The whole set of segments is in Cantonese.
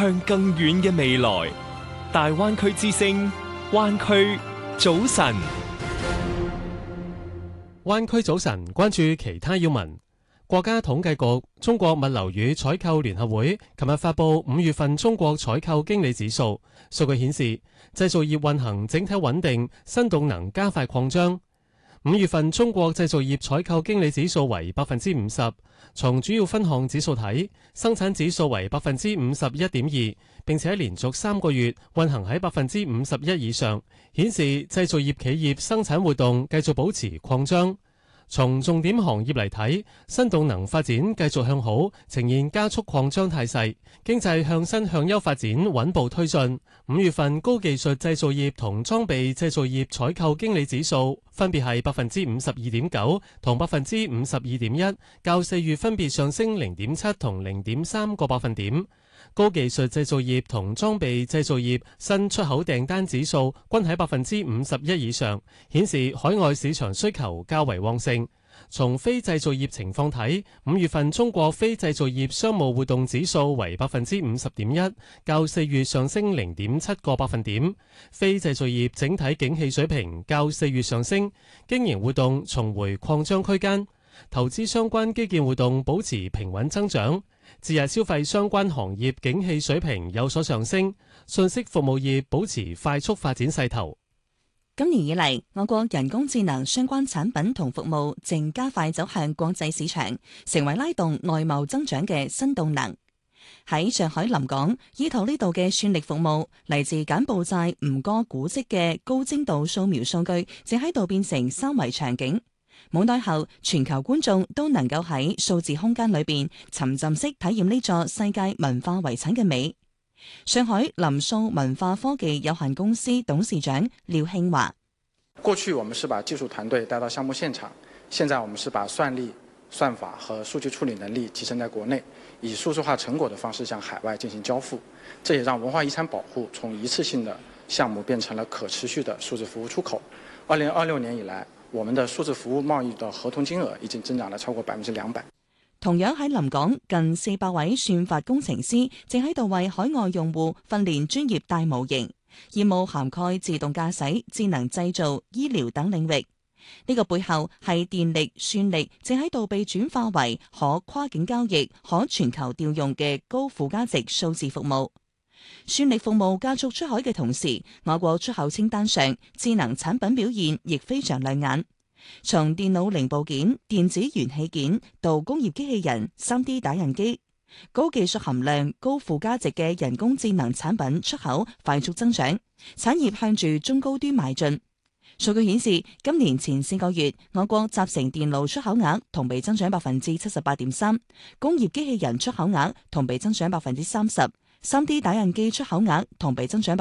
向更遠嘅未來。大灣區之聲，灣區早晨。 灣區早晨，關注其他要聞。國家統計局、中國物流與採購聯合會琴日發布5月份中國採購經理指數，數據顯示製造業運行整體穩定，新動能加快擴張。5月份中國製造業採購經理指數為50%，從主要分項指數睇，生產指數為51.2%，並且連續3個月運行喺51%以上，顯示製造業企業生產活動繼續保持擴張。從重點行業嚟睇，新動能發展繼續向好，呈現加速擴張態勢，經濟向新向優發展穩步推進。5月份高技術製造業同裝備製造業採購經理指數分別係52.9%同52.1%，較4月分別上升0.7同0.3個百分點。高技術製造業同裝備製造業新出口訂單指數均喺51%以上，顯示海外市場需求較為旺盛。從非製造業情況睇，5月份中國非製造業商務活動指數為50.1%，較4月上升0.7個百分點。非製造業整體景氣水平較4月上升，經營活動重回擴張區間，投資相關基建活動保持平穩增長。節日消費相關行業景氣水平有所上升，信息服務業保持快速發展勢頭。 今年以嚟，我國人工智能相關產品同服務正加快走向國際市場，成為拉動外貿增長嘅新動能。喺上海臨港，依託呢度嘅算力服務，嚟自柬埔寨吳哥古蹟嘅高精度掃描數據，正喺度變成3維場景。冇耐後，全球觀眾都能夠喺數字空間裏邊沉浸式體驗呢座世界文化遺產嘅美。上海林數文化科技有限公司董事長廖慶華： 過去我們是把技術團隊帶到項目現場，現在我們是把算力、算法和數據處理能力集成在國內，以數字化成果的方式向海外進行交付。這也讓文化遺產保護從一次性的項目變成了可持續的數字服務出口。2026年以來，我們的數字服務貿易的合同金額已經增長了超過200%。 同樣喺臨港，近400位算法工程師正喺度為海外用戶訓練專業大模型，業務涵蓋自動駕駛、智能製造、醫療等領域。呢個背後係電力、算力正喺度被轉化為可跨境交易、可全球調用嘅高附加值數字服務。算力服務加速出海嘅同時，我國出口清單上智能產品表現亦非常亮眼。從電腦零部件、電子元器件到工業機器人、3D 打印機，高技術含量、高附加值嘅人工智能產品出口快速增長，產業向住中高端邁進。數據顯示，今年前4個月，我國集成電路出口額同比增長78.3%，工業機器人出口額同比增長30%，3D 打印機出口額同比增長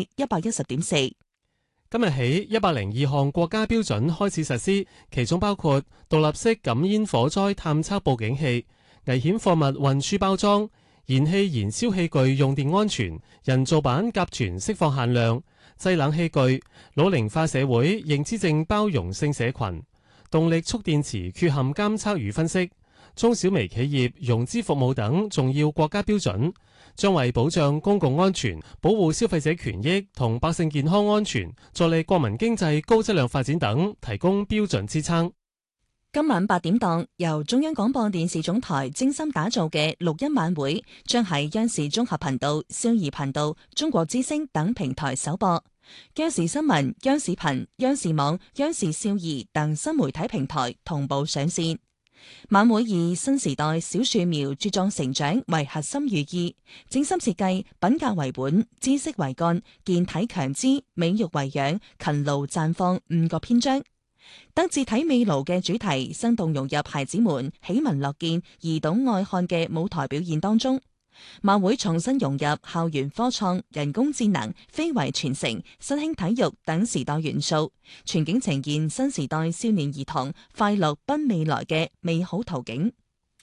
110.4%。 今日起，102項國家標準開始實施，其中包括獨立式感煙火災探測報警器、危險貨物運輸包裝、燃氣燃燒器具用電安全、人造版甲醛釋放限量、製冷器具、老齡化社會認知症包容性社群、動力蓄電池缺陷監測與分析、中小微企業融資服務等重要國家標準，將為保障公共安全、保護消費者權益同百姓健康安全，助力國民經濟高質量發展等提供標準支撐。 今晚8點檔，由中央廣播電視總台精心打造嘅錄音晚會，將喺央視綜合頻道、少兒頻道、中國之聲等平台首播。央視新聞、央視頻、央視網、央視少兒等新媒體平台同步上線。晚會以新時代小樹苗茁壯成長為核心寓意，精心設計品格為本、知識為幹、健體強肢、美育為養、勤勞綻放5個篇章。德智體美勞嘅主題生動融入孩子們喜聞樂見、兒童愛看嘅舞台表現當中。晚會創新融入校園科創、人工智能、非遺傳承、新興體育等時代元素，全景呈現新時代少年兒童快樂奔未來嘅美好圖景。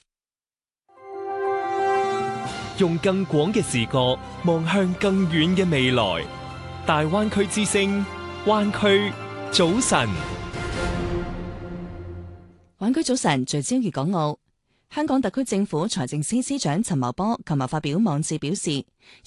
用更廣嘅視覺望向更遠嘅未來。大灣區之聲，灣區早晨。 灣區早晨聚焦粵港澳。香港特區政府財政司司長陳茂波琴日發表網誌表示